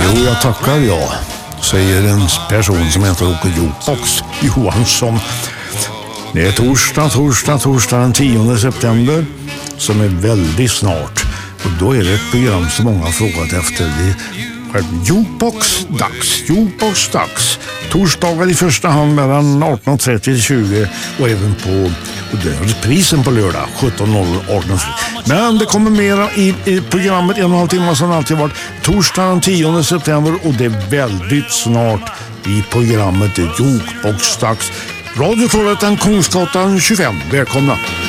Jo, jag tackar jag, säger en person som heter Åke Jukebox Johansson. Det är torsdag den 10 september som är väldigt snart. Och då är det ett program som många har frågat efter. Det är Jukebox-dags. Torsdagar i första hand mellan 18.30 till 20 och även på reprisen på lördag 17.00 18.30. Men det kommer mera i programmet 1,5 timmar som alltid varit. Torsdag den 10 september och det är väldigt snart i programmet Jukebox-dags. Radio Trollhättan, Kungsgatan 25. Välkomna!